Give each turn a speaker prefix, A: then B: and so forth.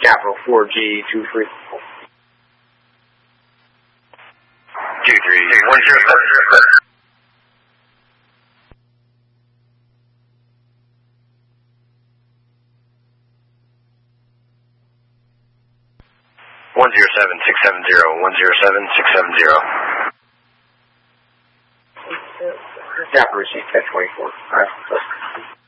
A: Capital 4G23.
B: 23-107. One zero seven six seven zero 107 670.
A: Capital receipt 1024. All right.